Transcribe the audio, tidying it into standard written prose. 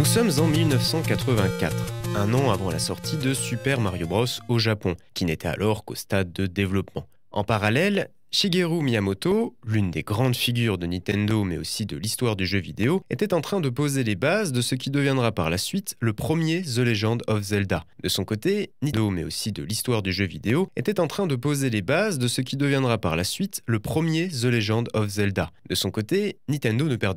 Nous sommes en 1984, un an avant la sortie de Super Mario Bros au Japon, qui n'était alors qu'au stade de développement. En parallèle, Shigeru Miyamoto, l'une des grandes figures de Nintendo mais aussi de l'histoire du jeu vidéo, était en train de poser les bases de ce qui deviendra par la suite le premier The Legend of Zelda. De son côté, Nintendo mais aussi de l'histoire du jeu vidéo était en train de poser les bases de ce qui deviendra par la suite le premier The Legend of Zelda. De son côté, Nintendo ne perdait